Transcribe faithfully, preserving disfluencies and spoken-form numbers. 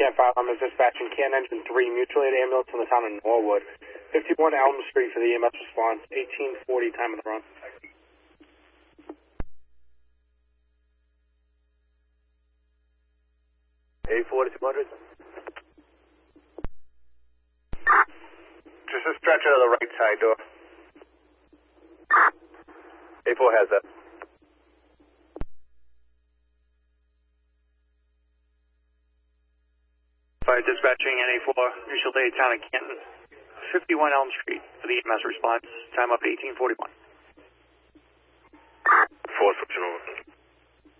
Camp Fire Alarm is dispatching Can Engine three mutual aid ambulance in the town of Norwood. fifty-one Elm Street for the E M S response, eighteen forty time of the run. A forty-two hundred. Just a stretcher to the right side door. A four has that. Fire dispatching N A four, mutual aid town of Canton, fifty-one Elm Street for the E M S response, time up eighteen forty-one. four switching